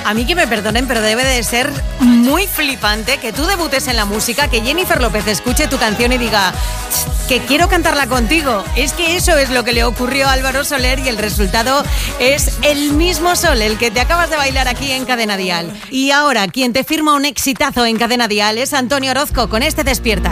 A mí que me perdonen, pero debe de ser muy flipante que tú debutes en la música, que Jennifer López escuche tu canción y diga que quiero cantarla contigo. Es que eso es lo que le ocurrió a Álvaro Soler y el resultado es el mismo Sol, el que te acabas de bailar aquí en Cadena Dial. Y ahora, quien te firma un exitazo en Cadena Dial es Antonio Orozco con este Despierta.